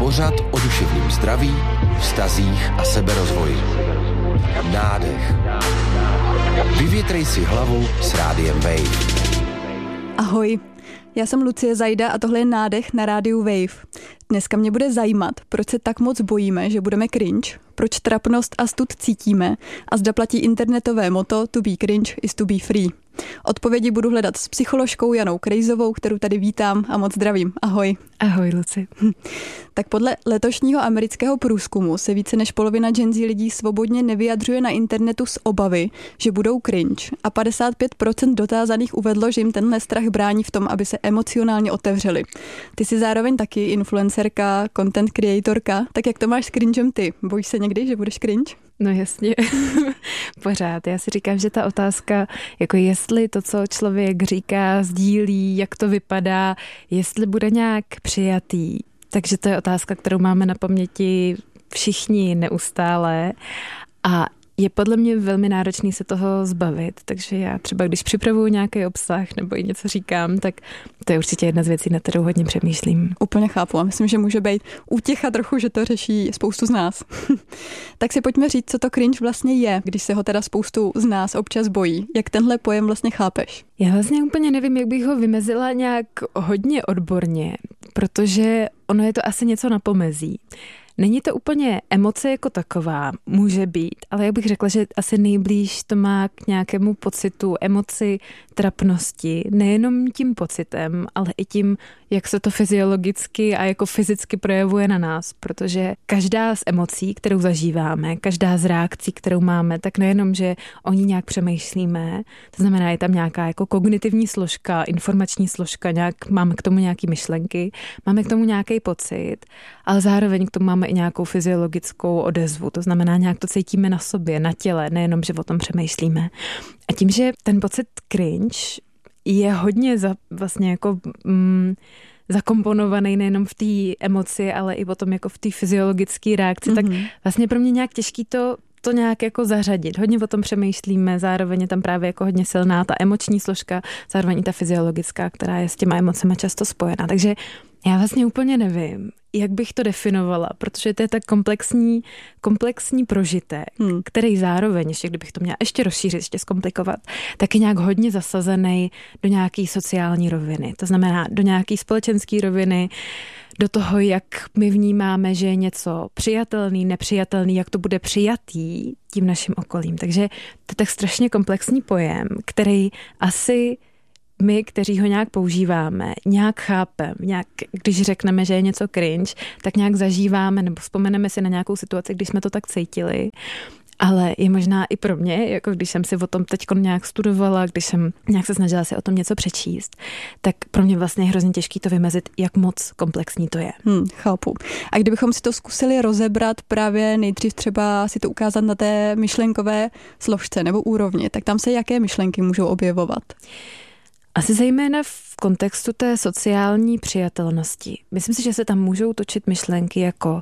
Pořad o duševním zdraví, vztazích a seberozvoji. Nádech. Vyvětrej si hlavu s Rádiem Wave. Ahoj, já jsem Lucie Zajda a tohle je Nádech na rádiu Wave. Dneska mě bude zajímat, proč se tak moc bojíme, že budeme cringe, proč trapnost a stud cítíme a zda platí internetové motto to be cringe is to be free. Odpovědi budu hledat s psycholožkou Janou Krejzovou, kterou tady vítám a moc zdravím. Ahoj. Ahoj, Luci. Tak podle letošního amerického průzkumu se více než polovina Gen Z lidí svobodně nevyjadřuje na internetu z obavy, že budou cringe a 55% dotázaných uvedlo, že jim tenhle strach brání v tom, aby se emocionálně otevřeli. Ty jsi zároveň taky influencerka, content creatorka, tak jak to máš s cringem ty? Bojíš se někdy, že budeš cringe? No jasně, pořád. Já si říkám, že ta otázka, jako jestli to, co člověk říká, sdílí, jak to vypadá, jestli bude nějak přijatý. Takže to je otázka, kterou máme na paměti všichni neustále a je podle mě velmi náročný se toho zbavit, takže já třeba, když připravuju nějaký obsah nebo i něco říkám, tak to je určitě jedna z věcí, na kterou hodně přemýšlím. Úplně chápu a myslím, že může být útěcha trochu, že to řeší spoustu z nás. Tak si pojďme říct, co to cringe vlastně je, když se ho teda spoustu z nás občas bojí. Jak tenhle pojem vlastně chápeš? Já vlastně úplně nevím, jak bych ho vymezila nějak hodně odborně, protože ono je to asi něco na pomezí. Není to úplně emoce jako taková, může být, ale já bych řekla, že asi nejblíž to má k nějakému pocitu, emoci, trapnosti, nejenom tím pocitem, ale i tím, jak se to fyziologicky a jako fyzicky projevuje na nás, protože každá z emocí, kterou zažíváme, každá z reakcí, kterou máme, tak nejenom, že o ní nějak přemýšlíme, to znamená, je tam nějaká jako kognitivní složka, informační složka, máme k tomu nějaký myšlenky, máme k tomu nějaký pocit, ale zároveň k tomu máme i nějakou fyziologickou odezvu, to znamená, nějak to cítíme na sobě, na těle, nejenom, že o tom přemýšlíme. A tím, že ten pocit cringe je hodně vlastně jako zakomponovaný nejenom v té emoci, ale i potom jako v té fyziologické reakci, tak vlastně pro mě nějak těžký to nějak jako zařadit. Hodně o tom přemýšlíme, zároveň je tam právě jako hodně silná ta emoční složka, zároveň i ta fyziologická, která je s těma emocema často spojená. Takže já vlastně úplně nevím, jak bych to definovala, protože to je tak komplexní prožitek, který zároveň, ještě kdybych to měla ještě rozšířit, ještě zkomplikovat, tak je nějak hodně zasazený do nějaký sociální roviny. To znamená do nějaký společenské roviny, do toho, jak my vnímáme, že je něco přijatelný, nepřijatelný, jak to bude přijatý tím naším okolím. Takže to je tak strašně komplexní pojem, který asi my, kteří ho nějak používáme, nějak chápeme, když řekneme, že je něco cringe, tak nějak zažíváme nebo vzpomeneme si na nějakou situaci, když jsme to tak cítili. Ale je možná i pro mě, jako když jsem si o tom teď nějak studovala, když jsem nějak se snažila si o tom něco přečíst, tak pro mě vlastně je hrozně těžký to vymezit, jak moc komplexní to je. Chápu. A kdybychom si to zkusili rozebrat právě nejdřív třeba si to ukázat na té myšlenkové složce nebo úrovni, tak tam se jaké myšlenky můžou objevovat? Asi zejména v kontextu té sociální přijatelnosti. Myslím si, že se tam můžou točit myšlenky jako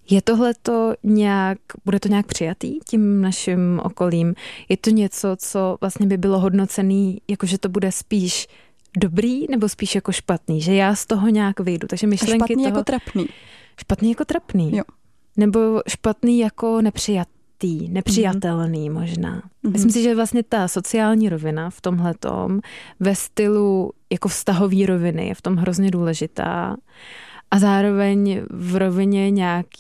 bude to nějak přijatý tím naším okolím? Je to něco, co vlastně by bylo hodnocený, jakože to bude spíš dobrý nebo spíš jako špatný? Že já z toho nějak vyjdu. Takže myšlenky špatný jako trapný. Špatný jako trapný. Jo. Nebo špatný jako nepřijatelný možná. Myslím si, že vlastně ta sociální rovina v tomhletom ve stylu jako vztahový roviny je v tom hrozně důležitá. A zároveň v rovině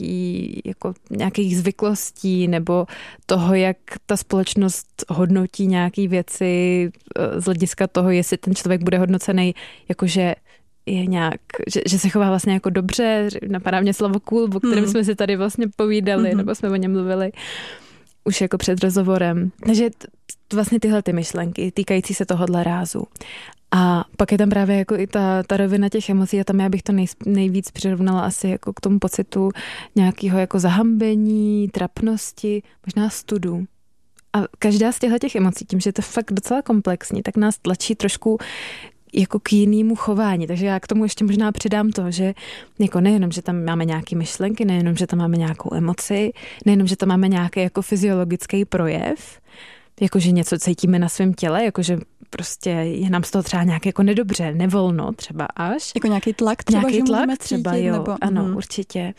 nějakých zvyklostí nebo toho, jak ta společnost hodnotí nějaké věci z hlediska toho, jestli ten člověk bude hodnocený jakože je nějak, že se chová vlastně jako dobře, napadá mě slovo cool, o kterém jsme si tady vlastně povídali, nebo jsme o něm mluvili už jako před rozhovorem. Takže vlastně tyhle ty myšlenky týkající se tohohle rázu. A pak je tam právě jako i ta rovina těch emocí a tam já bych to nejvíc přirovnala asi jako k tomu pocitu nějakého jako zahambení, trapnosti, možná studu. A každá z těch emocí, tím, že je to fakt docela komplexní, tak nás tlačí trošku jako k jinému chování. Takže já k tomu ještě možná přidám to, že jako nejenom, že tam máme nějaké myšlenky, nejenom, že tam máme nějakou emoci, nejenom, že tam máme nějaký jako fyziologický projev, jakože něco cítíme na svém těle, jakože prostě je nám z toho třeba nějak jako nedobře, nevolno třeba až. Jako nějaký tlak třeba, nějaký že tlak můžeme třeba, cítit, jo, nebo... ano, určitě.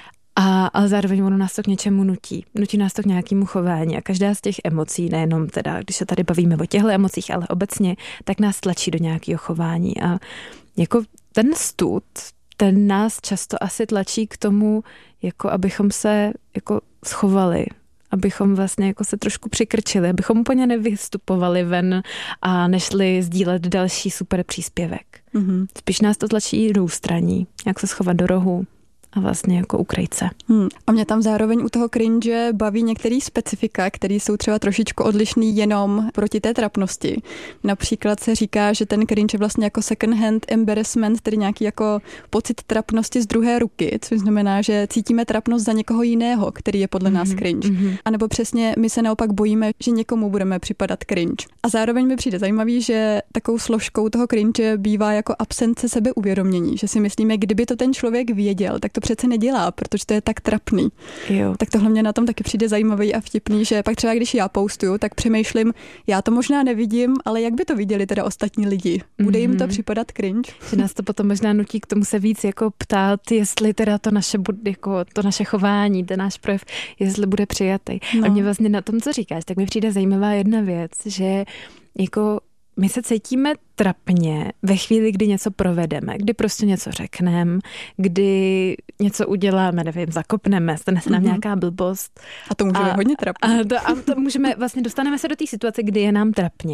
Ale zároveň ono nás to k něčemu nutí. Nutí nás to k nějakému chování a každá z těch emocí, nejenom teda, když se tady bavíme o těchto emocích, ale obecně, tak nás tlačí do nějakého chování. A jako ten stud, ten nás často asi tlačí k tomu, jako abychom se jako schovali, abychom vlastně jako se trošku přikrčili, abychom úplně nevystupovali ven a nešli sdílet další super příspěvek. Mm-hmm. Spíš nás to tlačí do ústraní, jak se schovat do rohu a vlastně jako ukryt se. A mě tam zároveň u toho cringe baví některý specifika, který jsou třeba trošičku odlišný jenom proti té trapnosti. Například se říká, že ten cringe je vlastně jako second hand embarrassment, tedy nějaký jako pocit trapnosti z druhé ruky, což znamená, že cítíme trapnost za někoho jiného, který je podle nás cringe. A nebo přesně my se naopak bojíme, že někomu budeme připadat cringe. A zároveň mi přijde zajímavý, že takovou složkou toho cringe bývá jako absence sebeuvědomění, že si myslíme, kdyby to ten člověk věděl, tak to přece nedělá, protože to je tak trapný. Jo. Tak tohle mě na tom taky přijde zajímavý a vtipný, že pak třeba když já postuju, tak přemýšlím, já to možná nevidím, ale jak by to viděli teda ostatní lidi? Bude jim to připadat cringe? Že nás to potom možná nutí k tomu se víc jako ptát, jestli teda to naše chování, ten náš projev, jestli bude přijatý. No. A mě vlastně na tom, co říkáš, tak mi přijde zajímavá jedna věc, že jako my se cítíme trapně ve chvíli, kdy něco provedeme, kdy prostě něco řekneme, kdy něco uděláme, nevím, zakopneme, stane se nám nějaká blbost. A to může být hodně trapně. A to můžeme, vlastně dostaneme se do té situace, kdy je nám trapně.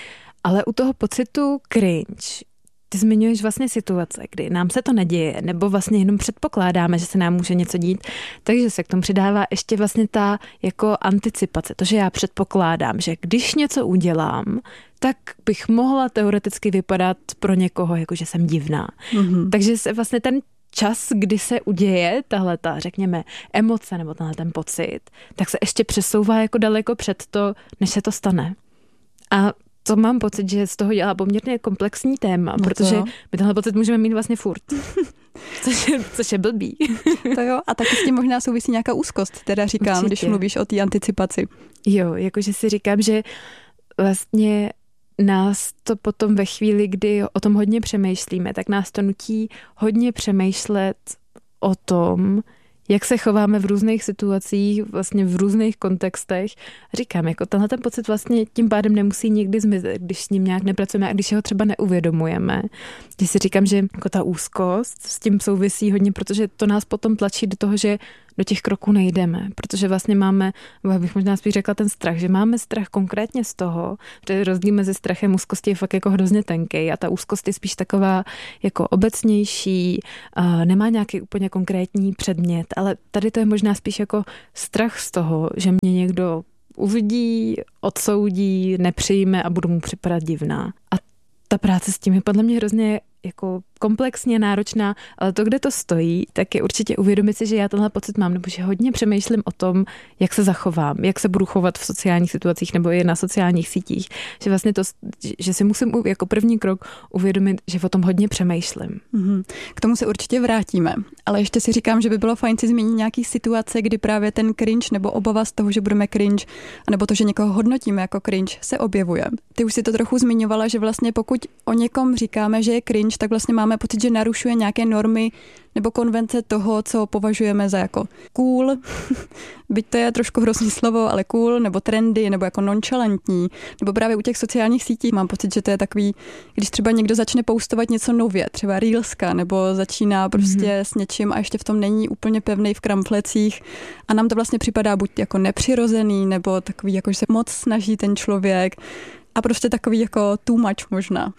Ale u toho pocitu cringe, ty zmiňuješ vlastně situace, kdy nám se to neděje, nebo vlastně jenom předpokládáme, že se nám může něco dít, takže se k tomu přidává ještě vlastně ta jako anticipace, to, že já předpokládám, že když něco udělám, tak bych mohla teoreticky vypadat pro někoho, jako že jsem divná. Takže se vlastně ten čas, kdy se uděje tahleta, řekněme, emoce nebo ten pocit, tak se ještě přesouvá jako daleko před to, než se to stane. A to mám pocit, že z toho dělá poměrně komplexní téma, protože my tenhle pocit můžeme mít vlastně furt. Což je blbý. To jo, a taky s tím možná souvisí nějaká úzkost, teda říkám, určitě, když mluvíš o té anticipaci. Jo, jakože si říkám, že vlastně nás to potom ve chvíli, kdy o tom hodně přemýšlíme, tak nás to nutí hodně přemýšlet o tom, jak se chováme v různých situacích, vlastně v různých kontextech. Říkám, jako tenhle ten pocit vlastně tím pádem nemusí nikdy zmizet, když s ním nějak nepracujeme a když ho třeba neuvědomujeme. Když si říkám, že jako ta úzkost s tím souvisí hodně, protože to nás potom tlačí do toho, že do těch kroků nejdeme, protože vlastně máme, bych možná spíš řekla ten strach, že máme strach konkrétně z toho, že rozdíl mezi strachem a úzkostí je fakt jako hrozně tenký a ta úzkost je spíš taková jako obecnější, nemá nějaký úplně konkrétní předmět, ale tady to je možná spíš jako strach z toho, že mě někdo uvidí, odsoudí, nepřijme a budu mu připadat divná. A ta práce s tím je podle mě hrozně jako komplexně náročná, ale to, kde to stojí, tak je určitě uvědomit si, že já tenhle pocit mám, nebo že hodně přemýšlím o tom, jak se zachovám, jak se budu chovat v sociálních situacích nebo i na sociálních sítích. Že vlastně to, že si musím jako první krok uvědomit, že o tom hodně přemýšlím. K tomu se určitě vrátíme, ale ještě si říkám, že by bylo fajn si zmínit nějaký situace, kdy právě ten cringe nebo obava z toho, že budeme cringe, anebo to, že někoho hodnotíme jako cringe, se objevuje. Ty už si to trochu zmiňovala, že vlastně pokud o někom říkáme, že je cringe, tak vlastně máme pocit, že narušuje nějaké normy nebo konvence toho, co považujeme za jako cool, byť to je trošku hrozný slovo, ale cool, nebo trendy, nebo jako nonchalantní, nebo právě u těch sociálních sítí mám pocit, že to je takový, když třeba někdo začne postovat něco nově, třeba reelska, nebo začíná prostě s něčím a ještě v tom není úplně pevnej v kramflecích a nám to vlastně připadá buď jako nepřirozený, nebo takový, jako že se moc snaží ten člověk a prostě takový jako too much možná.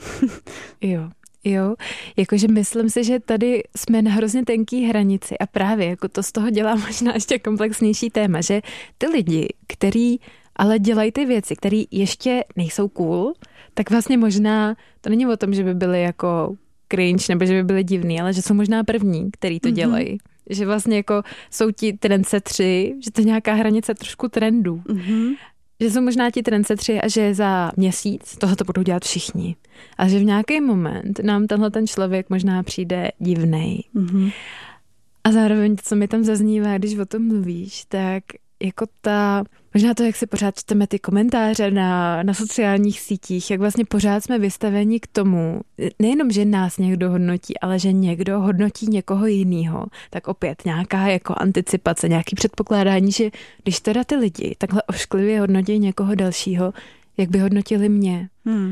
Jo, jakože myslím si, že tady jsme na hrozně tenký hranici a právě jako to z toho dělá možná ještě komplexnější téma, že ty lidi, který ale dělají ty věci, které ještě nejsou cool, tak vlastně možná to není o tom, že by byly jako cringe nebo že by byly divný, ale že jsou možná první, který to dělají. Že vlastně jako jsou ti trendsetři, že to je nějaká hranice trošku trendů. Že jsou možná ti trendsetři a že za měsíc tohoto budou dělat všichni. A že v nějaký moment nám tenhle ten člověk možná přijde divnej. A zároveň, co mi tam zaznívá, když o tom mluvíš, tak jako ta Možná to, jak si pořád čteme ty komentáře na sociálních sítích, jak vlastně pořád jsme vystaveni k tomu, nejenom, že nás někdo hodnotí, ale že někdo hodnotí někoho jiného, tak opět nějaká jako anticipace, nějaký předpokládání, že když teda ty lidi takhle ošklivě hodnotí někoho dalšího, jak by hodnotili mě.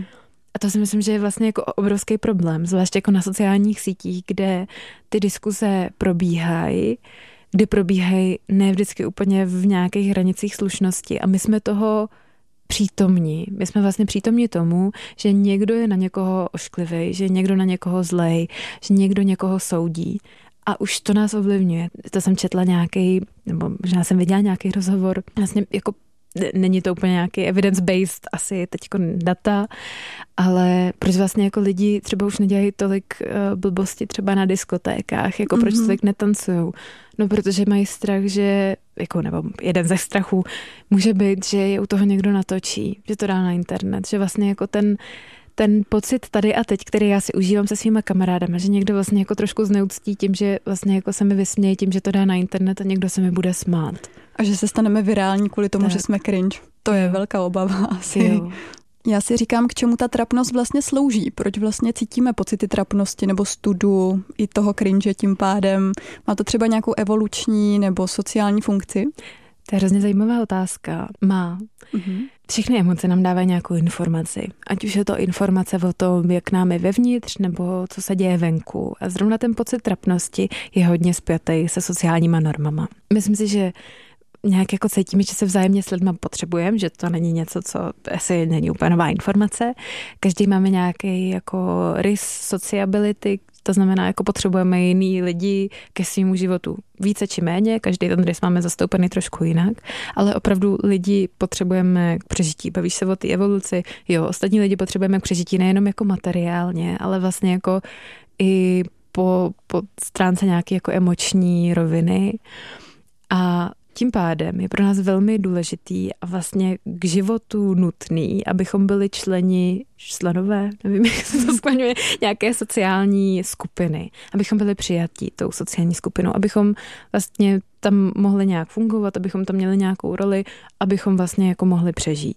A to si myslím, že je vlastně jako obrovský problém, zvlášť jako na sociálních sítích, kde ty diskuze probíhají, kdy probíhají ne vždycky úplně v nějakých hranicích slušnosti a my jsme toho přítomní. My jsme vlastně přítomní tomu, že někdo je na někoho ošklivý, že někdo na někoho zlej, že někdo někoho soudí a už to nás ovlivňuje. To jsem četla nějaký, nebo možná jsem viděla nějaký rozhovor, vlastně jako není to úplně nějaký evidence-based asi teďko data, ale proč vlastně jako lidi třeba už nedělají tolik blbosti třeba na diskotékách, jako proč tolik netancujou? No, protože mají strach, že, jako nebo jeden ze strachů může být, že je u toho někdo natočí, že to dá na internet, že vlastně jako ten pocit tady a teď, který já si užívám se svýma kamarádama, že někdo vlastně jako trošku zneuctí tím, že vlastně jako se mi vysměje tím, že to dá na internet a někdo se mi bude smát. A že se staneme virální kvůli tomu, že jsme cringe. To je velká obava asi. Jo. Já si říkám, k čemu ta trapnost vlastně slouží. Proč vlastně cítíme pocity trapnosti nebo studu i toho cringe tím pádem? Má to třeba nějakou evoluční nebo sociální funkci? To je hrozně zajímavá otázka. Má. Všechny emoce nám dávají nějakou informaci. Ať už je to informace o tom, jak nám je vevnitř, nebo co se děje venku. A zrovna ten pocit trapnosti je hodně spjatý se sociálníma normama. Myslím si, že nějak jako cítíme, že se vzájemně s lidma potřebujeme, že to není něco, co asi není úplně nová informace. Každý máme nějaký jako rys sociability, to znamená, jako potřebujeme jiný lidi ke svému životu více či méně, každý ten rys máme zastoupený trošku jinak, ale opravdu lidi potřebujeme k přežití. Bavíš se o té evoluci, jo, ostatní lidi potřebujeme k přežití nejenom jako materiálně, ale vlastně jako i po stránce nějaké jako emoční roviny. A tím pádem je pro nás velmi důležitý a vlastně k životu nutný, abychom byli členové, nevím, jak se to skloňuje, nějaké sociální skupiny, abychom byli přijatí tou sociální skupinou, abychom vlastně tam mohli nějak fungovat, abychom tam měli nějakou roli, abychom vlastně jako mohli přežít.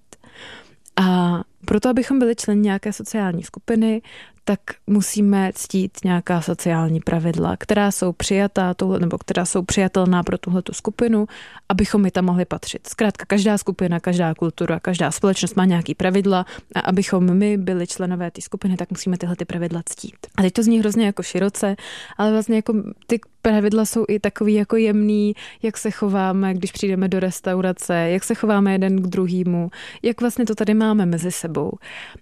A proto, abychom byli členy nějaké sociální skupiny, tak musíme ctít nějaká sociální pravidla, která jsou přijatá nebo která jsou přijatelná pro tuhletu skupinu, abychom mi tam mohli patřit. Zkrátka každá skupina, každá kultura, každá společnost má nějaký pravidla a abychom my byli členové té skupiny, tak musíme tyhle ty pravidla ctít. A teď to zní hrozně jako široce, ale vlastně jako ty pravidla jsou i takový jako jemný, jak se chováme, když přijdeme do restaurace, jak se chováme jeden k druhému, jak vlastně to tady máme mezi sebou.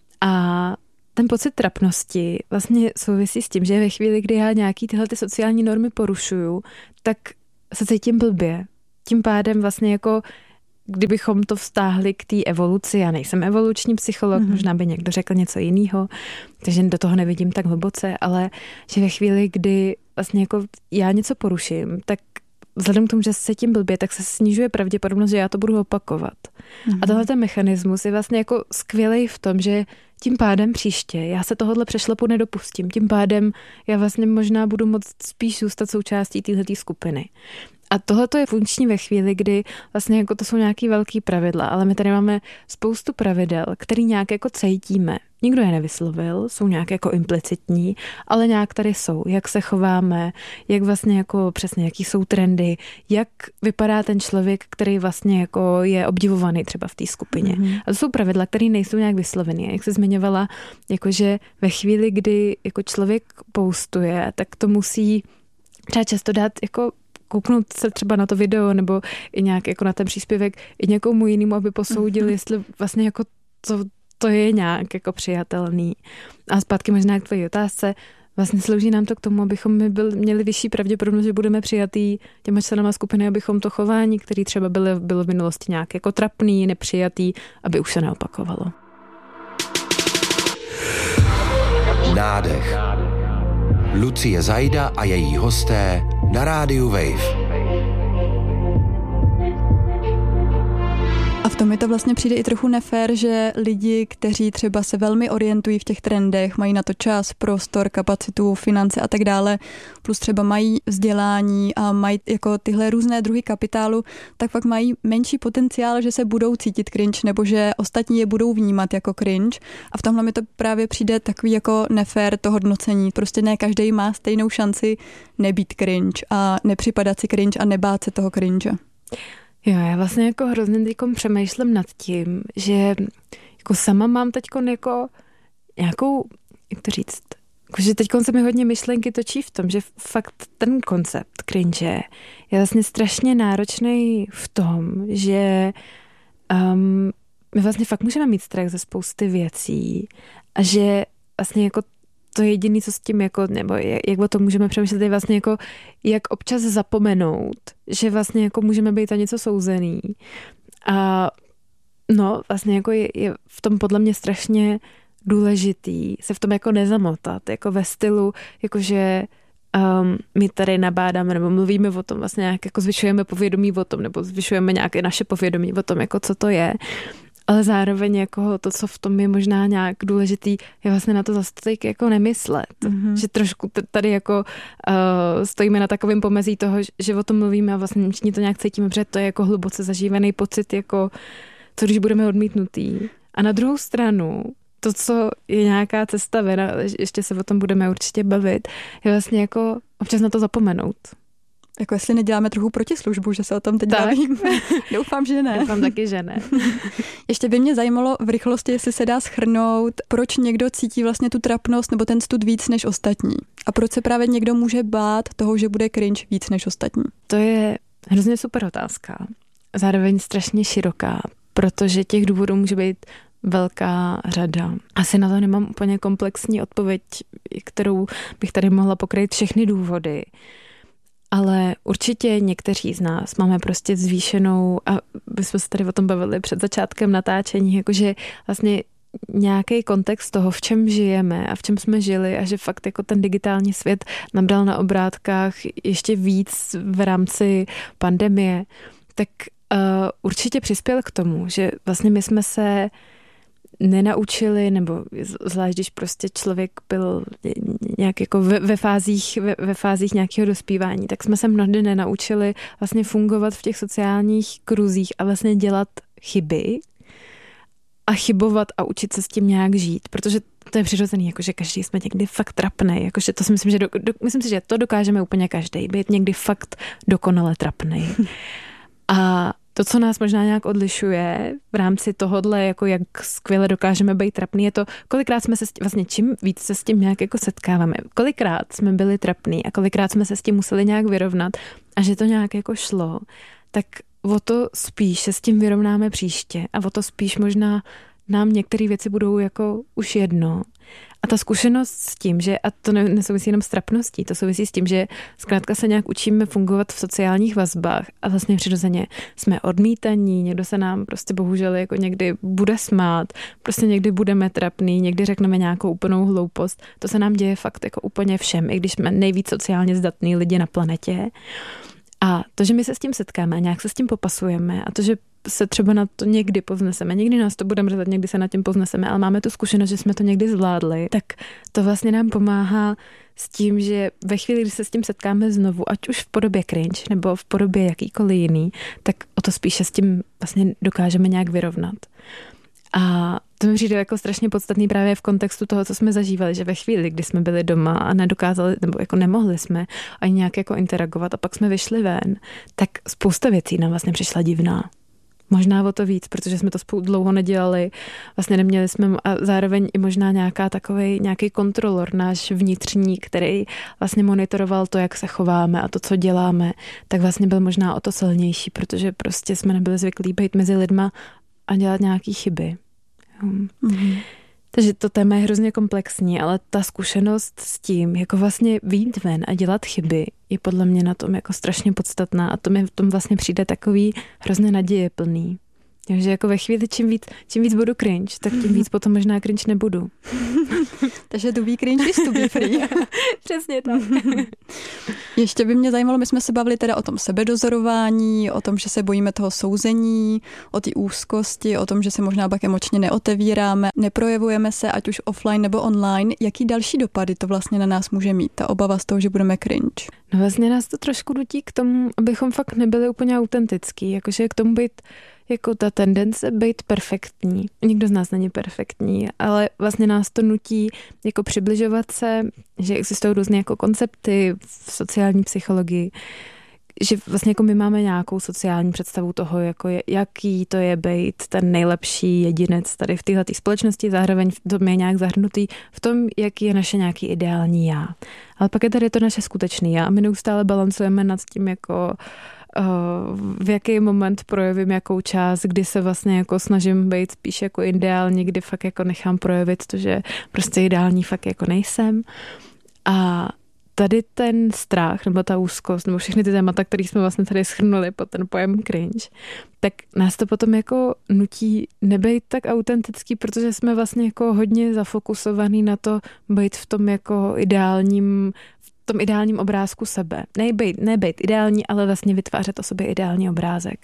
A ten pocit trapnosti vlastně souvisí s tím, že ve chvíli, kdy já nějaký tyhle ty sociální normy porušuju, tak se cítím blbě. Tím pádem vlastně jako kdybychom to vztáhli k té evoluci, já nejsem evoluční psycholog, možná by někdo řekl něco jiného, takže do toho nevidím tak hluboce, ale že ve chvíli, kdy vlastně jako já něco poruším, tak vzhledem k tomu, že se tím blbě, tak se snižuje pravděpodobnost, že já to budu opakovat. A tohle ten mechanismus je vlastně jako skvělej v tom, že tím pádem příště já se tohohle přešlapu nedopustím. Tím pádem já vlastně možná budu moct spíš zůstat součástí téhletý skupiny. A tohle je funkční ve chvíli, kdy vlastně jako to jsou nějaký velký pravidla, ale my tady máme spoustu pravidel, který nějak jako cítíme. Nikdo je nevyslovil, jsou nějak jako implicitní, ale nějak tady jsou. Jak se chováme, jak vlastně jako přesně, jaký jsou trendy, jak vypadá ten člověk, který vlastně jako je obdivovaný třeba v té skupině. A to jsou pravidla, které nejsou nějak vyslovené. Jak se zmiňovala, jakože ve chvíli, kdy jako člověk postuje, tak to musí třeba často dát jako kouknout se třeba na to video nebo i nějak jako na ten příspěvek i někomu jinému, aby posoudil, jestli vlastně jako to je nějak jako přijatelný. A zpátky možná k tvojí otázce, vlastně slouží nám to k tomu, abychom měli vyšší pravděpodobnost, že budeme přijatý těma členama skupiny, abychom to chování, které třeba bylo v minulosti nějak jako trapný, nepřijatý, aby už se neopakovalo. Nádech. Lucie Zajda a její hosté na rádiu Wave. A A v tom mi to vlastně přijde i trochu nefér, že lidi, kteří třeba se velmi orientují v těch trendech, mají na to čas, prostor, kapacitu, finance a tak dále, plus třeba mají vzdělání a mají jako tyhle různé druhy kapitálu, tak pak mají menší potenciál, že se budou cítit cringe nebo že ostatní je budou vnímat jako cringe. A v tomhle mi to právě přijde takový jako nefér to hodnocení. Prostě ne každý má stejnou šanci nebýt cringe a nepřipadat si cringe a nebát se toho cringe. Jo, já vlastně jako hrozně teďkom přemýšlím nad tím, že jako sama mám teďkon jako nějakou, jak to říct, že teďkon se mi hodně myšlenky točí v tom, že fakt ten koncept cringe je vlastně strašně náročný v tom, že my vlastně fakt můžeme mít strach ze spousty věcí a že vlastně jako to jediné, co s tím jako, nebo jak o tom můžeme přemýšlet, je vlastně jako, jak občas zapomenout, že vlastně jako můžeme být za něco souzený. A no, vlastně jako je v tom podle mě strašně důležitý se v tom jako nezamotat, jako ve stylu, jakože my tady nabádáme nebo mluvíme o tom, vlastně nějak jako zvyšujeme povědomí o tom, nebo zvyšujeme nějaké naše povědomí o tom, jako co to je. Ale zároveň jako to, co v tom je možná nějak důležitý, je vlastně na to zase teď jako nemyslet. Mm-hmm. Že trošku tady jako stojíme na takovém pomezí toho, že o tom mluvíme a vlastně všichni to nějak cítíme, protože to je jako hluboce zažívaný pocit, jako co když budeme odmítnutý. A na druhou stranu, to, co je nějaká cesta ven, ještě se o tom budeme určitě bavit, je vlastně jako občas na to zapomenout. Jako jestli neděláme trochu protislužbu, že se o tom teď bavíme. Doufám, že ne. Doufám taky, že ne. Ještě by mě zajímalo v rychlosti, jestli se dá shrnout, proč někdo cítí vlastně tu trapnost nebo ten stud víc než ostatní. A proč se právě někdo může bát toho, že bude cringe víc než ostatní. To je hrozně super otázka. Zároveň strašně široká, protože těch důvodů může být velká řada. Asi na to nemám úplně komplexní odpověď, kterou bych tady mohla pokryt všechny důvody. Ale určitě někteří z nás máme prostě zvýšenou, a bychom se tady o tom bavili před začátkem natáčení, jakože vlastně nějaký kontext toho, v čem žijeme a v čem jsme žili a že fakt jako ten digitální svět nám dal na obrátkách ještě víc v rámci pandemie, tak určitě přispěl k tomu, že vlastně my jsme se nenaučili, nebo zvlášť, když prostě člověk byl nějak jako ve fázích nějakého dospívání, tak jsme se mnohdy nenaučili vlastně fungovat v těch sociálních kruzích a vlastně dělat chyby a chybovat a učit se s tím nějak žít, protože to je přirozený, jakože každý jsme někdy fakt trapnej, jakože to si myslím, že myslím si, že to dokážeme úplně každý, být někdy fakt dokonale trapnej. A to, co nás možná nějak odlišuje v rámci tohodle, jako jak skvěle dokážeme být trapný, je to, kolikrát jsme se vlastně čím víc se s tím nějak jako setkáváme, kolikrát jsme byli trapný a kolikrát jsme se s tím museli nějak vyrovnat a že to nějak jako šlo, tak o to spíš se s tím vyrovnáme příště a o to spíš možná nám některé věci budou jako už jedno. A ta zkušenost s tím, že, a to nesouvisí jenom s trapností, to souvisí s tím, že zkrátka se nějak učíme fungovat v sociálních vazbách a vlastně přirozeně jsme odmítaní, někdo se nám prostě bohužel jako někdy bude smát, prostě někdy budeme trapný, někdy řekneme nějakou úplnou hloupost. To se nám děje fakt jako úplně všem, i když jsme nejvíc sociálně zdatní lidi na planetě. A to, že my se s tím setkáme a nějak se s tím popasujeme a to, že se třeba na to někdy povzneseme, někdy nás to bude mrzet, někdy se nad tím povzneseme, ale máme tu zkušenost, že jsme to někdy zvládli, tak to vlastně nám pomáhá s tím, že ve chvíli, kdy se s tím setkáme znovu, ať už v podobě cringe nebo v podobě jakýkoliv jiný, tak o to spíše s tím vlastně dokážeme nějak vyrovnat. A to mi přijde jako strašně podstatný právě v kontextu toho, co jsme zažívali, že ve chvíli, kdy jsme byli doma a nedokázali, nebo jako nemohli jsme ani nějak jako interagovat a pak jsme vyšli ven, tak spousta věcí nám vlastně přišla divná. Možná o to víc, protože jsme to dlouho nedělali, vlastně neměli jsme a zároveň i možná nějaký kontrolor, náš vnitřní, který vlastně monitoroval to, jak se chováme a to, co děláme, tak vlastně byl možná o to silnější, protože prostě jsme nebyli zvyklí být mezi lidma a dělat nějaký chyby. Mm-hmm. Takže to téma je hrozně komplexní, ale ta zkušenost s tím, jako vlastně vyjít ven a dělat chyby, je podle mě na tom jako strašně podstatná a to mi v tom vlastně přijde takový hrozně nadějeplný. Takže jako ve chvíli, čím víc budu cringe, tak tím víc potom možná cringe nebudu. Takže to be cringe is to be free. Přesně tak. Ještě by mě zajímalo, my jsme se bavili teda o tom sebedozorování, o tom, že se bojíme toho souzení, o té úzkosti, o tom, že se možná pak emočně neotevíráme, neprojevujeme se, ať už offline nebo online. Jaký další dopady to vlastně na nás může mít, ta obava z toho, že budeme cringe? No vlastně nás to trošku nutí k tomu, abychom fakt nebyli úplně autentický, jakože k tomu být jako ta tendence být perfektní. Nikdo z nás není perfektní, ale vlastně nás to nutí jako přibližovat se, že existují různé jako koncepty v sociální psychologii, že vlastně jako my máme nějakou sociální představu toho, jako jaký to je být ten nejlepší jedinec tady v této společnosti, zároveň to je nějak zahrnutý v tom, jaký je naše nějaký ideální já. Ale pak je tady to naše skutečný já a my neustále balancujeme nad tím, jako v jaký moment projevím jakou část, kdy se vlastně jako snažím být spíš jako ideální, kdy fakt jako nechám projevit to, že prostě ideální fakt jako nejsem. A tady ten strach, nebo ta úzkost, nebo všechny ty témata, které jsme vlastně tady shrnuli pod ten pojem cringe, tak nás to potom jako nutí nebejt tak autentický, protože jsme vlastně jako hodně zafokusovaný na to být v tom jako tom ideálním obrázku sebe. Nebejt ideální, ale vlastně vytvářet o sobě ideální obrázek.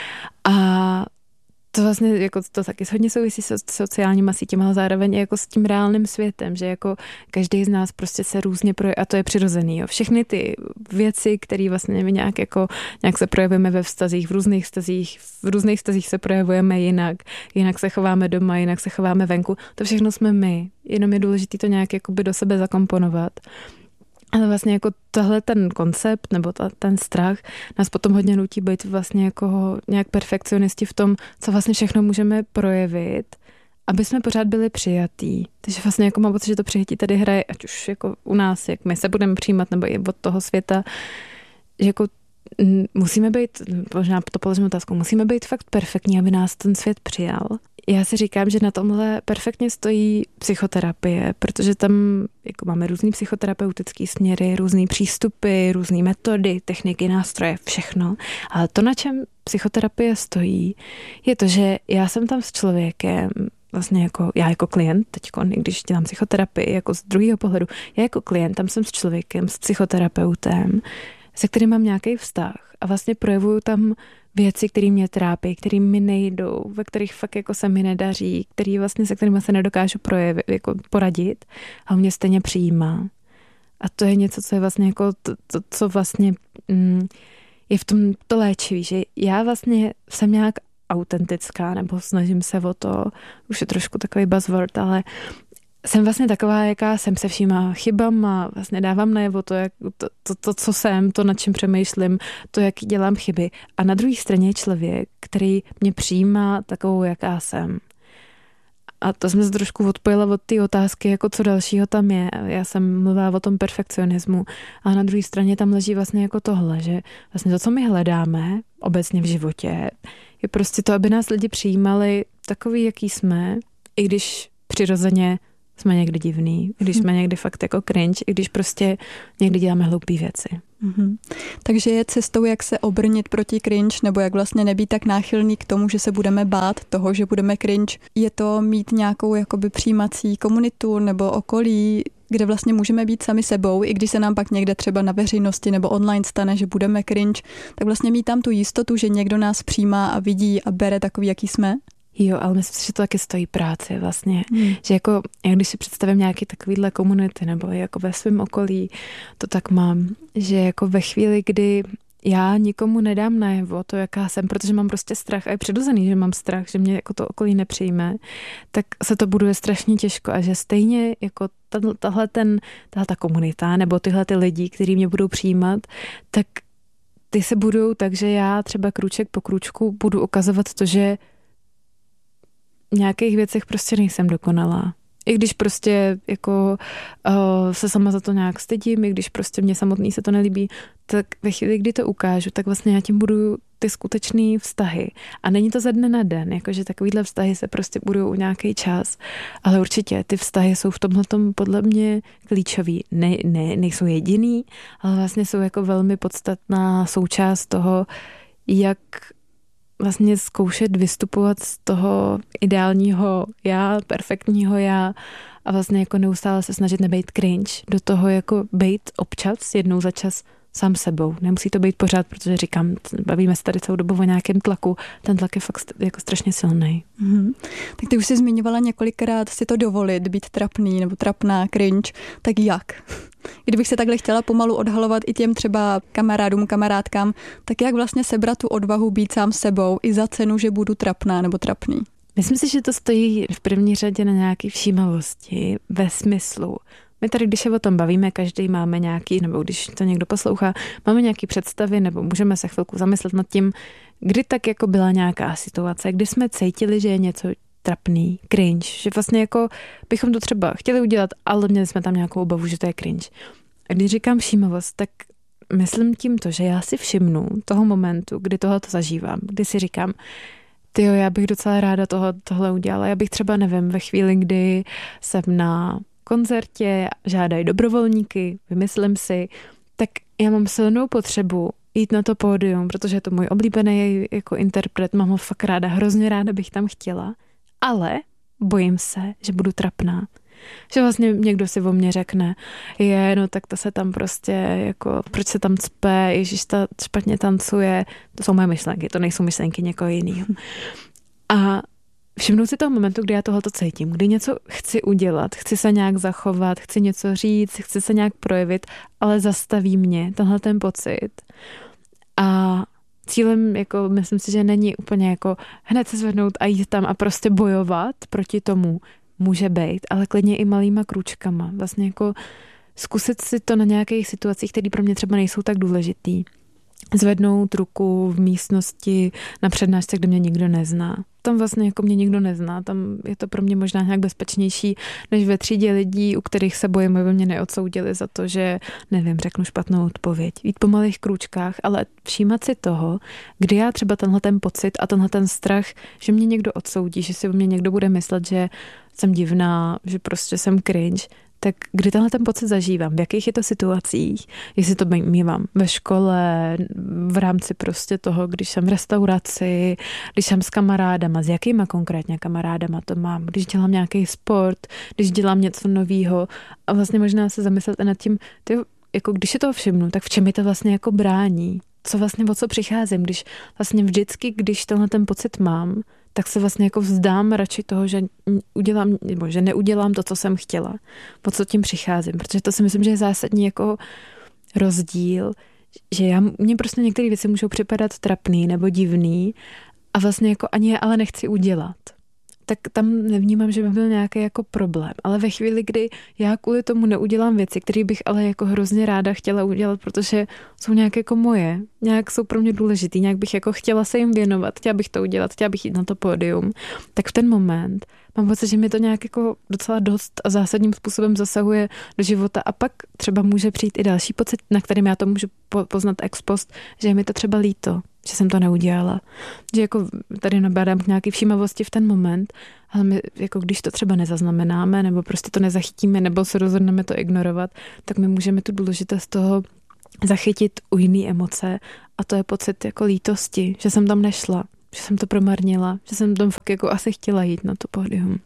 A to vlastně jako to taky hodně souvisí s sociálníma sítěma, ale zároveň jako s tím reálným světem, že jako každý z nás prostě se různě projeví, a to je přirozený. Jo. Všechny ty věci, které vlastně my nějak se projevujeme ve vztazích, v různých vztazích se projevujeme jinak se chováme doma, jinak se chováme venku, to všechno jsme my. Jenom je důležité to nějak jakoby do sebe zakomponovat. Ale vlastně jako tohle ten koncept nebo ten strach nás potom hodně nutí být vlastně jako nějak perfekcionisti v tom, co vlastně všechno můžeme projevit, aby jsme pořád byli přijatí. Takže vlastně jako mám pocit, že to přijetí tady hraje, ať už jako u nás, jak my se budeme přijímat, nebo i od toho světa, že jako musíme být, možná to položím otázku, musíme být fakt perfektní, aby nás ten svět přijal. Já si říkám, že na tomhle perfektně stojí psychoterapie, protože tam jako máme různý psychoterapeutický směry, různý přístupy, různé metody, techniky, nástroje, všechno. Ale to, na čem psychoterapie stojí, je to, že já jsem tam s člověkem, vlastně jako já jako klient, teďko, když dělám psychoterapii, jako z druhého pohledu, já jako klient, tam jsem s člověkem, s psychoterapeutem, se kterým mám nějaký vztah a vlastně projevuju tam věci, které mě trápí, které mi nejdou, ve kterých fakt jako se mi nedaří, který vlastně se kterými se nedokážu projevit, jako poradit a on mě stejně přijímá. A to je něco, co je vlastně jako to co vlastně je v tom to léčivý, že já vlastně jsem nějak autentická, nebo snažím se o to, už je trošku takový buzzword, ale jsem vlastně taková, jaká jsem, se všímá chybama, vlastně dávám najevo to, co jsem, to, nad čím přemýšlím, to, jak dělám chyby. A na druhé straně je člověk, který mě přijímá takovou, jaká jsem. A to jsem se trošku odpojila od té otázky, jako co dalšího tam je. Já jsem mluvila o tom perfekcionismu. A na druhé straně tam leží vlastně jako tohle, že vlastně to, co my hledáme obecně v životě, je prostě to, aby nás lidi přijímali takový, jaký jsme, i když přirozeně jsme někdy divný, když jsme někdy fakt jako cringe, i když prostě někdy děláme hloupý věci. Mm-hmm. Takže je cestou, jak se obrnit proti cringe, nebo jak vlastně nebýt tak náchylný k tomu, že se budeme bát toho, že budeme cringe. Je to mít nějakou jakoby přijímací komunitu nebo okolí, kde vlastně můžeme být sami sebou, i když se nám pak někde třeba na veřejnosti nebo online stane, že budeme cringe, tak vlastně mít tam tu jistotu, že někdo nás přijímá a vidí a bere takový, jaký jsme. Jo, ale myslím si, že to taky stojí práci vlastně. Že jako, jak když si představím nějaký takovýhle komunity, nebo jako ve svém okolí, to tak mám, že jako ve chvíli, kdy já nikomu nedám najevo to, jaká jsem, protože mám prostě strach a je přirozený, že mám strach, že mě jako to okolí nepřijme, tak se to buduje strašně těžko a že stejně jako tahleta komunita nebo tyhle ty lidi, kteří mě budou přijímat, tak ty se budou tak, že já třeba krůček po krůčku budu ukazovat to, že v nějakých věcech prostě nejsem dokonalá. I když prostě jako se sama za to nějak stydím, i když prostě mě samotný se to nelíbí, tak ve chvíli, kdy to ukážu, tak vlastně já tím budu ty skutečný vztahy. A není to ze dne na den, jakože takovýhle vztahy se prostě budou nějaký čas, ale určitě ty vztahy jsou v tomhletom podle mě klíčový. Nejsou jediný, ale vlastně jsou jako velmi podstatná součást toho, jak vlastně zkoušet vystupovat z toho ideálního já, perfektního já a vlastně jako neustále se snažit nebejt cringe, do toho jako bejt občas, jednou za čas sám sebou. Nemusí to být pořád, protože říkám, bavíme se tady celou dobu o nějakém tlaku. Ten tlak je fakt jako strašně silný. Tak ty už jsi zmiňovala několikrát si to dovolit, být trapný nebo trapná, cringe. Tak jak? Kdybych se takhle chtěla pomalu odhalovat i těm třeba kamarádům, kamarádkám, tak jak vlastně sebrat tu odvahu být sám sebou i za cenu, že budu trapná nebo trapný? Myslím si, že to stojí v první řadě na nějaké všímavosti ve smyslu. My tady, když se o tom bavíme, každý máme nějaký, nebo když to někdo poslouchá, máme nějaký představy, nebo můžeme se chvilku zamyslet nad tím, kdy tak jako byla nějaká situace, kdy jsme cítili, že je něco trapný, cringe, že vlastně jako bychom to třeba chtěli udělat, ale měli jsme tam nějakou obavu, že to je cringe. A když říkám všímavost, tak myslím tím to, že já si všimnu toho momentu, kdy tohle zažívám, kdy si říkám, tyjo, já bych docela ráda tohle udělala. Já bych třeba, nevím, ve chvíli, kdy jsem na koncertě, žádají dobrovolníky, vymyslím si, tak já mám silnou potřebu jít na to pódium, protože je to můj oblíbený jako interpret, mám ho fakt ráda, hrozně ráda bych tam chtěla, ale bojím se, že budu trapná. Že vlastně někdo si o mně řekne, no tak to se tam prostě, jako, proč se tam cpe, ježiš, ta špatně tancuje. To jsou moje myšlenky, to nejsou myšlenky někoho jiného. A všimnout si toho momentu, kdy já tohleto cítím, kdy něco chci udělat, chci se nějak zachovat, chci něco říct, chci se nějak projevit, ale zastaví mě tenhle ten pocit. A cílem, jako, myslím si, že není úplně jako hned se zvednout a jít tam a prostě bojovat proti tomu, může být, ale klidně i malýma krůčkama. Vlastně jako zkusit si to na nějakých situacích, které pro mě třeba nejsou tak důležitý. Zvednout ruku v místnosti na přednášce, kde mě nikdo nezná. Tam vlastně jako mě nikdo nezná, tam je to pro mě možná nějak bezpečnější, než ve třídě lidí, u kterých se bojím, aby mě neodsoudili za to, že, nevím, řeknu špatnou odpověď. Jít po malých krůčkách, ale všímat si toho, kdy já třeba tenhle ten pocit a tenhle ten strach, že mě někdo odsoudí, že si o mě někdo bude myslet, že jsem divná, že prostě jsem cringe, tak kdy tenhle ten pocit zažívám, v jakých je to situacích, jestli to mívám ve škole, v rámci prostě toho, když jsem v restauraci, když jsem s kamarádama, s jakýma konkrétně kamarádama to mám, když dělám nějaký sport, když dělám něco novýho a vlastně možná se zamyslet nad tím, jako když si toho všimnu, tak v čem mi to vlastně jako brání, co vlastně o co přicházím, když vlastně vždycky, když tenhle ten pocit mám, tak se vlastně jako vzdám radši toho, že udělám, nebo že neudělám to, co jsem chtěla, po co tím přicházím, protože to si myslím, že je zásadní jako rozdíl, že mně prostě některé věci můžou připadat trapný nebo divný a vlastně jako ani je ale nechci udělat. Tak tam nevnímám, že by byl nějaký jako problém. Ale ve chvíli, kdy já kvůli tomu neudělám věci, které bych ale jako hrozně ráda chtěla udělat, protože jsou nějak jako moje, nějak jsou pro mě důležitý, nějak bych jako chtěla se jim věnovat, chtěla bych to udělat, chtěla bych jít na to pódium, tak v ten moment mám pocit, že mi to nějak jako docela dost a zásadním způsobem zasahuje do života a pak třeba může přijít i další pocit, na kterým já to můžu poznat ex post, že je mi to třeba líto, že jsem to neudělala. Že jako tady nabádám k nějaký všímavosti v ten moment, ale my, jako když to třeba nezaznamenáme, nebo prostě to nezachytíme, nebo se rozhodneme to ignorovat, tak my můžeme tu důležitost toho zachytit u jiný emoce a to je pocit jako lítosti, že jsem tam nešla, že jsem to promarnila, že jsem tam fakt jako asi chtěla jít na to pódium.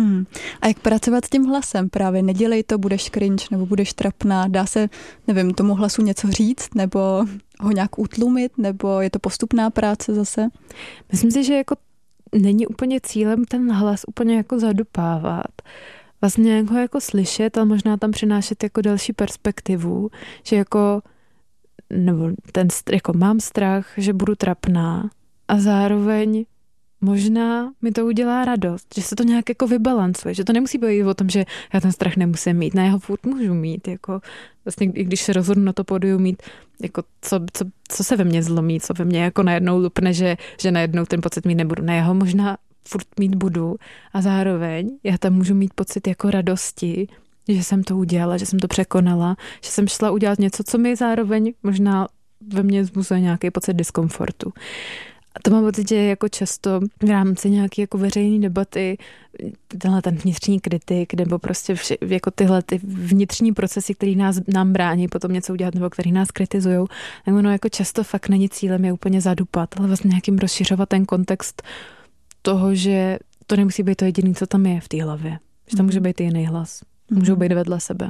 A jak pracovat s tím hlasem? Právě nedělej to, budeš cringe nebo budeš trapná. Dá se, nevím, tomu hlasu něco říct nebo ho nějak utlumit, nebo je to postupná práce zase? Myslím si, že jako není úplně cílem ten hlas úplně jako zadupávat. Vlastně nějak ho jako slyšet, ale možná tam přinášet jako další perspektivu, že jako nebo jako mám strach, že budu trapná a zároveň možná mi to udělá radost, že se to nějak jako vybalancuje, že to nemusí být o tom, že já ten strach nemusím mít, ne, já ho furt můžu mít, jako vlastně i když se rozhodnu na to pódium mít, jako co se ve mně zlomí, co ve mně jako najednou lupne, že najednou ten pocit mít nebudu, ne, já ho možná furt mít budu a zároveň já tam můžu mít pocit jako radosti, že jsem to udělala, že jsem to překonala, že jsem šla udělat něco, co mi zároveň možná ve mně vzbuzuje nějaký pocit diskomfortu. To mám pocit, že jako často v rámci nějaké jako veřejné debaty tenhle ten vnitřní kritik nebo prostě jako tyhle ty vnitřní procesy, které nám brání potom něco udělat nebo který nás kritizujou, tak ono jako často fakt není cílem je úplně zadupat, ale vlastně nějakým rozšiřovat ten kontext toho, že to nemusí být to jediné, co tam je v té hlavě. Že tam může být i jiný hlas. Můžou být vedle sebe.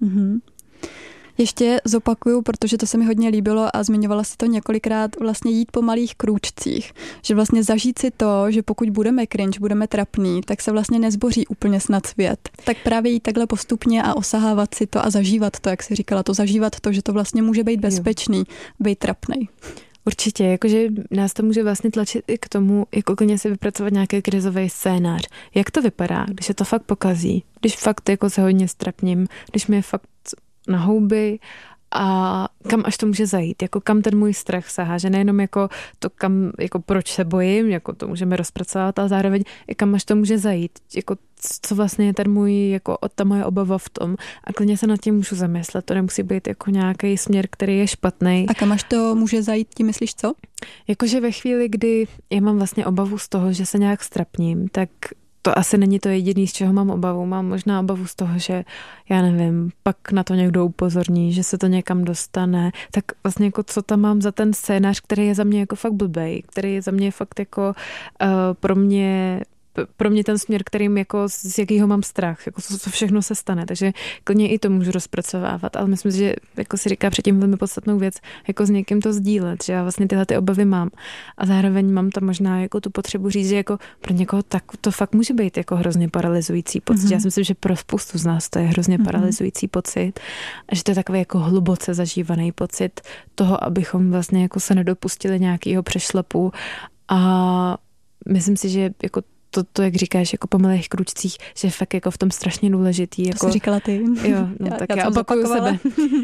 Ještě zopakuju, protože to se mi hodně líbilo a zmiňovala si to několikrát, vlastně jít po malých krůčcích. Že vlastně zažít si to, že pokud budeme cringe, budeme trapný, tak se vlastně nezboří úplně snad svět. Tak právě jít takhle postupně a osahávat si to a zažívat to, jak jsi říkala, to zažívat to, že to vlastně může být bezpečný, být trapnej. Určitě, jakože nás to může vlastně tlačit i k tomu, jako klidně si vypracovat nějaký krizový scénář. Jak to vypadá, když se to fakt pokazí, když fakt jako se hodně strapním, když mi je fakt na houby a kam až to může zajít, jako kam ten můj strach sahá, že nejenom jako to, kam, jako proč se bojím, jako to můžeme rozpracovat, ale zároveň i kam až to může zajít, jako co vlastně je ten můj, jako ta moje obava v tom a klidně se nad tím můžu zamyslet, to nemusí být jako nějaký směr, který je špatný. A kam až to může zajít, tím myslíš co? Jakože ve chvíli, kdy já mám vlastně obavu z toho, že se nějak strapním, tak to asi není to jediný, z čeho mám obavu. Mám možná obavu z toho, že já nevím, pak na to někdo upozorní, že se to někam dostane. Tak vlastně jako co tam mám za ten scénář, který je za mě jako fakt blbej, který je za mě fakt jako pro mě ten směr, kterým jako z jakýho mám strach, jako co všechno se stane, takže klidně i to můžu rozpracovávat, ale myslím si, že jako si říká předtím velmi podstatnou věc, jako s někým to sdílet, že já vlastně tyhle ty obavy mám a zároveň mám tam možná jako tu potřebu říct, že jako pro někoho tak to fakt může být jako hrozně paralyzující pocit. Já si myslím, že pro spoustu z nás to je hrozně paralyzující pocit a že to je takový jako hluboce zažívaný pocit toho, abychom vlastně jako se nedopustili nějakého přešlapu a myslím si, že jako to, jak říkáš, jako po malých kručcích, že fakt jako v tom strašně důležitý. Jako, to jsi říkala ty. Jo, no tak já opakuju sebe.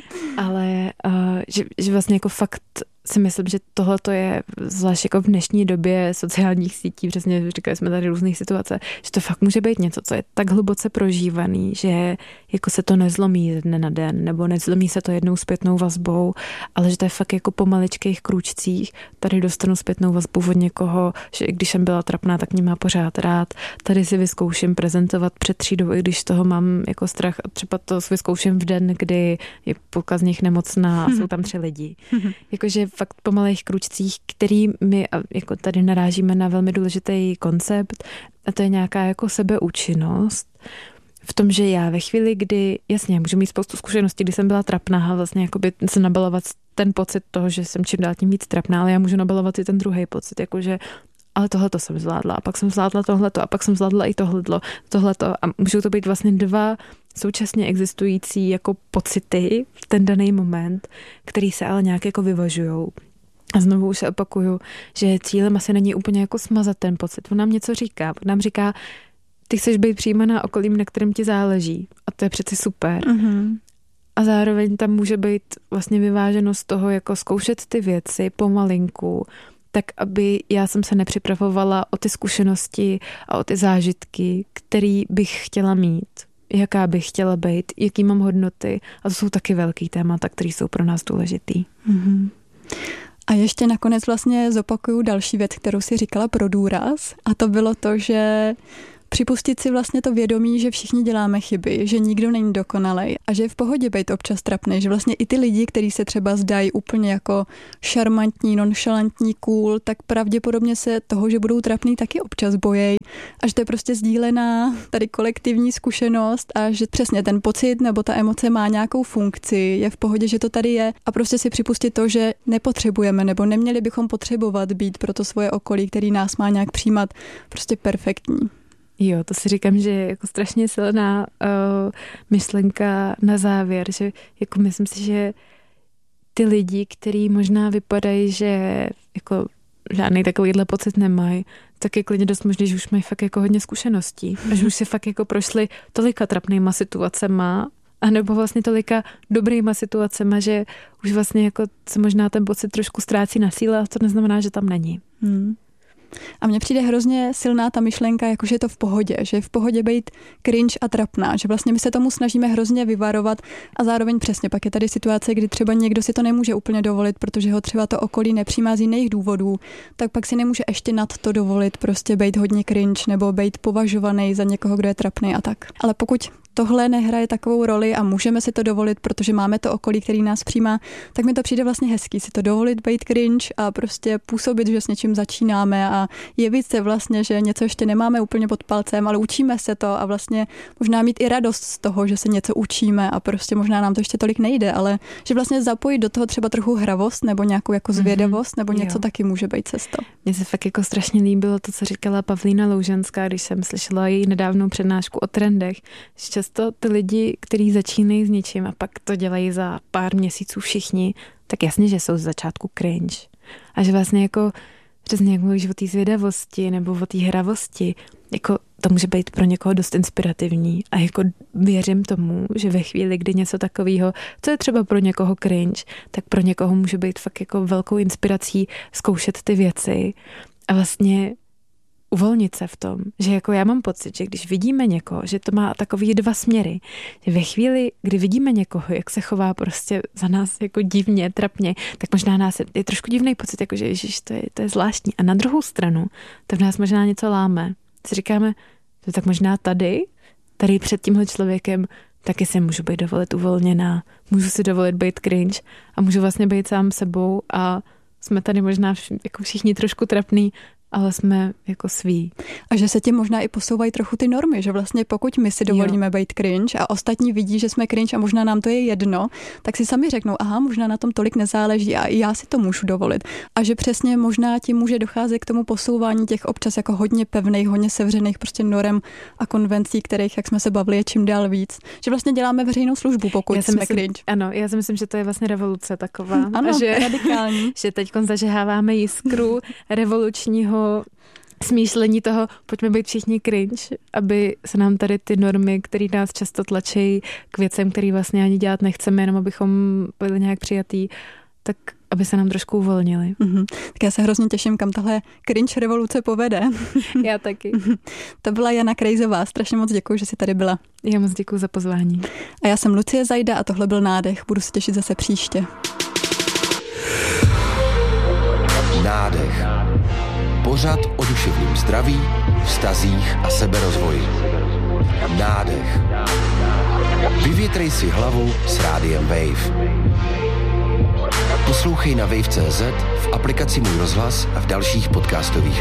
Ale že vlastně jako fakt si myslím, že tohle je zvlášť jako v dnešní době sociálních sítí, přesně říkali jsme tady různých situace, že to fakt může být něco, co je tak hluboce prožívaný, že jako se to nezlomí dne na den, nebo nezlomí se to jednou zpětnou vazbou, ale že to je fakt jako po maličkých krůčcích. Tady dostanu zpětnou vazbu od někoho, že i když jsem byla trapná, tak mě má pořád rád. Tady si vyzkouším prezentovat před třídou, i když z toho mám jako strach a třeba to vyzkouším v den, kdy je půlka z nich nemocná a jsou tam 3 lidi. Jakože fakt po malých kručcích, který my jako tady narážíme na velmi důležitý koncept a to je nějaká jako sebeúčinnost v tom, že já ve chvíli, kdy, jasně, můžu mít spoustu zkušeností, kdy jsem byla trapná a vlastně jakoby se nabalovat ten pocit toho, že jsem čím dál tím víc trapná, ale já můžu nabalovat i ten druhý pocit, jakože ale tohleto jsem zvládla a pak jsem zvládla tohleto a pak jsem zvládla i tohleto a můžou to být vlastně 2 současně existující jako pocity v ten daný moment, který se ale nějak jako vyvažujou. A znovu už se opakuju, že cílem asi není úplně jako smazat ten pocit. On nám něco říká. On nám říká, ty chceš být přijímaná okolím, na kterém ti záleží. A to je přeci super. A zároveň tam může být vlastně vyváženost toho, jako zkoušet ty věci pomalinku, tak aby já jsem se nepřipravovala o ty zkušenosti a o ty zážitky, který bych chtěla mít, jaká bych chtěla být, jaký mám hodnoty. A to jsou taky velký témata, které jsou pro nás důležitý. A ještě nakonec vlastně zopakuju další věc, kterou si říkala pro důraz. A to bylo to, že připustit si vlastně to vědomí, že všichni děláme chyby, že nikdo není dokonalej a že je v pohodě být občas trapný, že vlastně i ty lidi, kteří se třeba zdají úplně jako šarmantní, nonšalantní, cool, tak pravděpodobně se toho, že budou trapný, taky občas bojejí a že to je prostě sdílená tady kolektivní zkušenost a že přesně ten pocit nebo ta emoce má nějakou funkci, je v pohodě, že to tady je a prostě si připustit to, že nepotřebujeme nebo neměli bychom potřebovat být pro to svoje okolí, který nás má nějak přijímat, prostě perfektní. Jo, to si říkám, že je jako strašně silná myšlenka na závěr, že jako myslím si, že ty lidi, kteří možná vypadají, že jako žádný takovýhle pocit nemají, tak je klidně dost možný, že už mají fakt jako hodně zkušeností a že už si fakt jako prošli tolika trapnýma situacema a nebo vlastně tolika dobrýma situacema, že už vlastně jako se možná ten pocit trošku ztrácí na síle a to neznamená, že tam není. A mně přijde hrozně silná ta myšlenka, jakože je to v pohodě, že je v pohodě být cringe a trapná, že vlastně my se tomu snažíme hrozně vyvarovat a zároveň přesně pak je tady situace, kdy třeba někdo si to nemůže úplně dovolit, protože ho třeba to okolí nepřijímá z jiných důvodů, tak pak si nemůže ještě nad to dovolit prostě být hodně cringe nebo být považovaný za někoho, kdo je trapný a tak. Ale pokud tohle nehraje takovou roli a můžeme si to dovolit, protože máme to okolí, který nás přijímá, tak mi to přijde vlastně hezký si to dovolit, být cringe a prostě působit, že s něčím začínáme a jevit se vlastně, že něco ještě nemáme úplně pod palcem, ale učíme se to a vlastně možná mít i radost z toho, že se něco učíme a prostě možná nám to ještě tolik nejde, ale že vlastně zapojit do toho třeba trochu hravost nebo nějakou jako zvědavost nebo něco taky může být cesta. Mně se fakt jako strašně líbilo to, co říkala Pavlína Louženská, když jsem slyšela její nedávnou přednášku o trendech. Často ty lidi, kteří začínají s něčím a pak to dělají za pár měsíců všichni, tak jasně, že jsou z začátku cringe. A že vlastně jako přesně jak mluvíš o té zvědavosti nebo o té hravosti, jako to může být pro někoho dost inspirativní a jako věřím tomu, že ve chvíli, kdy něco takového, co je třeba pro někoho cringe, tak pro někoho může být fakt jako velkou inspirací zkoušet ty věci a vlastně uvolnit se v tom, že jako já mám pocit, že když vidíme někoho, že to má takový dva směry, že ve chvíli, kdy vidíme někoho, jak se chová prostě za nás jako divně, trapně, tak možná nás je trošku divný pocit, jako že ježiš, to je zvláštní. A na druhou stranu, to v nás možná něco láme. Si říkáme, že tak možná tady před tímhle člověkem taky si můžu být dovolit uvolněná, můžu si dovolit být cringe a můžu vlastně být sám sebou a jsme tady možná jako všichni trošku trapný, ale jsme jako sví. A že se tím možná i posouvají trochu ty normy, že vlastně pokud my si dovolíme být cringe a ostatní vidí, že jsme cringe a možná nám to je jedno, tak si sami řeknou, aha, možná na tom tolik nezáleží a i já si to můžu dovolit. A že přesně možná tím může docházet k tomu posouvání těch občas jako hodně pevných, hodně sevřených prostě norem a konvencí, kterých, jak jsme se bavili, je čím dál víc. Že vlastně děláme veřejnou službu, pokud jsme cringe. Ano, já si myslím, že to je vlastně revoluce taková. Ano, že, radikální. Že teďkon zažeháváme jiskru revolučního smýšlení toho, pojďme být všichni cringe, aby se nám tady ty normy, které nás často tlačí k věcem, který vlastně ani dělat nechceme, jenom abychom byli nějak přijatý, tak aby se nám trošku uvolnili. Tak já se hrozně těším, kam tahle cringe revoluce povede. Já taky. To byla Jana Krejzová, strašně moc děkuji, že jsi tady byla. Já moc děkuji za pozvání. A já jsem Lucie Zajda a tohle byl Nádech. Budu se těšit zase příště. Nádech. Pořad o duševním zdraví, vztazích a seberozvoji. Nádech. Vyvětrej si hlavu s rádiem Wave. Poslouchej na wave.cz, v aplikaci Můj rozhlas a v dalších podcastových